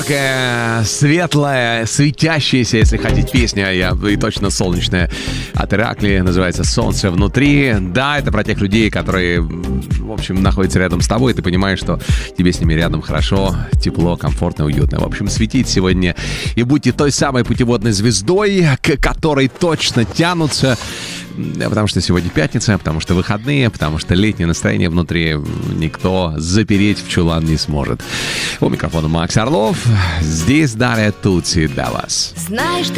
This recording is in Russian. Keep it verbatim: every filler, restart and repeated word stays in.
такая светлая, светящаяся, если хотите, песня, я, и точно солнечная, от Иракли, называется «Солнце внутри». Да, это про тех людей, которые, в общем, находятся рядом с тобой, и ты понимаешь, что тебе с ними рядом хорошо, тепло, комфортно, уютно. В общем, светите сегодня и будьте той самой путеводной звездой, к которой точно тянутся, потому что сегодня пятница, потому что выходные, потому что летнее настроение внутри никто запереть в чулан не сможет. У микрофона Макс Орлов. Здесь Дарья Туци для вас. Знаешь, ты